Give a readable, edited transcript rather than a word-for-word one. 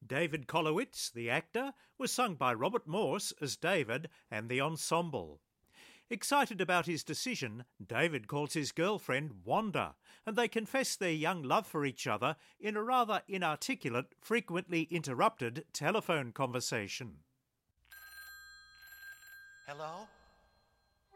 David Kolowitz, the actor, was sung by Robert Morse as David and the ensemble. Excited about his decision, David calls his girlfriend Wanda, and they confess their young love for each other in a rather inarticulate, frequently interrupted telephone conversation. Hello?